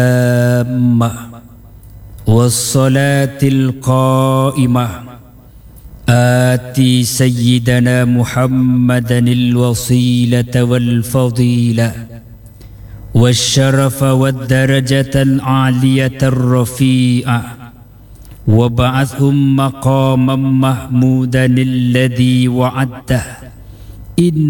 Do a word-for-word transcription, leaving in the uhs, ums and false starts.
التامة والصلاة القائمة آتي سيدنا محمدا الوسيلة والفضيلة والشرف والدرجة العالية الرفيعة وابعثهم مقاما محمودا الذي وعده. إن